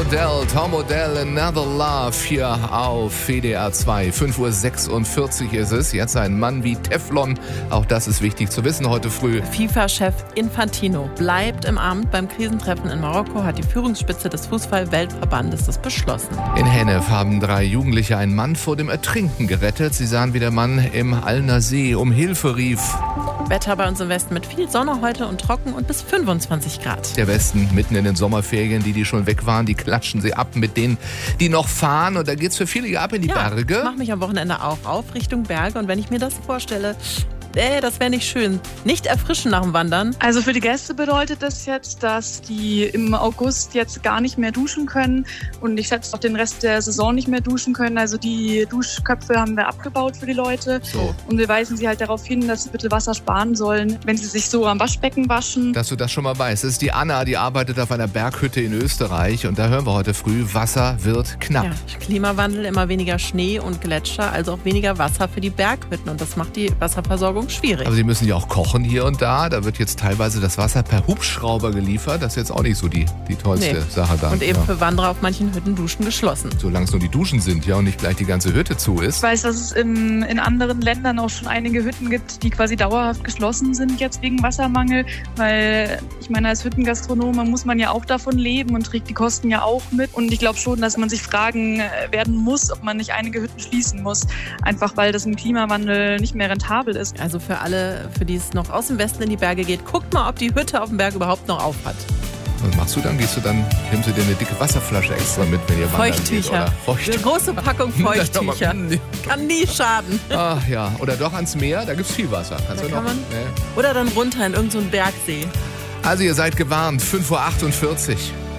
Tom Odell, Another Love hier auf WDR 2. 5:46 Uhr ist es. Jetzt ein Mann wie Teflon. Auch das ist wichtig zu wissen heute früh. FIFA-Chef Infantino bleibt im Amt. Beim Krisentreffen in Marokko hat die Führungsspitze des Fußball-Weltverbandes das beschlossen. In Hennef haben 3 Jugendliche einen Mann vor dem Ertrinken gerettet. Sie sahen, wie der Mann im Alner See um Hilfe rief. Wetter bei uns im Westen mit viel Sonne heute und trocken und bis 25 Grad. Der Westen mitten in den Sommerferien, die schon weg waren, die klatschen sie ab mit denen, die noch fahren. Und da geht's für viele ab in die Berge. Ich mache mich am Wochenende auch auf Richtung Berge. Und wenn ich mir das vorstelle, das wäre nicht schön. Nicht erfrischen nach dem Wandern. Also für die Gäste bedeutet das jetzt, dass die im August jetzt gar nicht mehr duschen können und ich schätze auch den Rest der Saison nicht mehr duschen können. Also die Duschköpfe haben wir abgebaut für die Leute. So. Und wir weisen sie halt darauf hin, dass sie bitte Wasser sparen sollen, wenn sie sich so am Waschbecken waschen. Dass du das schon mal weißt. Das ist die Anna, die arbeitet auf einer Berghütte in Österreich. Und da hören wir heute früh, Wasser wird knapp. Ja, Klimawandel, immer weniger Schnee und Gletscher, also auch weniger Wasser für die Berghütten. Und das macht die Wasserversorgung schwierig. Aber sie müssen ja auch kochen hier und da. Da wird jetzt teilweise das Wasser per Hubschrauber geliefert. Das ist jetzt auch nicht so die tollste Sache dann. Und eben für Wanderer auf manchen Hütten Duschen geschlossen. Solange es nur die Duschen sind, ja, und nicht gleich die ganze Hütte zu ist. Ich weiß, dass es in anderen Ländern auch schon einige Hütten gibt, die quasi dauerhaft geschlossen sind jetzt wegen Wassermangel. Weil ich meine, als Hüttengastronom muss man ja auch davon leben und trägt die Kosten ja auch mit. Und ich glaube schon, dass man sich fragen werden muss, ob man nicht einige Hütten schließen muss. Einfach weil das im Klimawandel nicht mehr rentabel ist. Also für alle, für die es noch aus dem Westen in die Berge geht, guckt mal, ob die Hütte auf dem Berg überhaupt noch auf hat. Was machst du dann? Nimmst du dir eine dicke Wasserflasche extra mit, wenn ihr wandern geht? Feuchttücher. Eine große Packung Feuchttücher. Kann nie schaden. Ach ja, oder doch ans Meer, da gibt's viel Wasser. Oder dann runter in irgendeinen Bergsee. Also ihr seid gewarnt, 5:48 Uhr.